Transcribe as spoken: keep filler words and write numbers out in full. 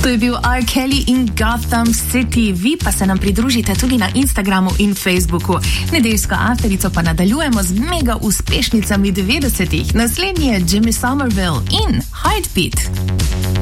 To je bil R. Kelly in Gotham City. Vi pa se nam pridružite tudi na Instagramu in Facebooku. Nedeljsko afterico pa nadaljujemo z mega uspešnicami devetdesetih. Naslednji je Jimmy Somerville in Heartbeat.